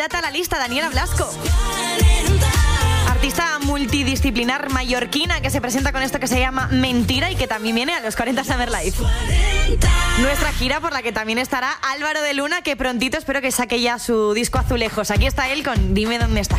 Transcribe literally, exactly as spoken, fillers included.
candidata a la lista, Daniela Blasco. Artista multidisciplinar mallorquina que se presenta con esto que se llama Mentira y que también viene a los cuarenta Summer Live. Nuestra gira por la que también estará Álvaro de Luna, que prontito espero que saque ya su disco Azulejos. Aquí está él con Dime dónde estás.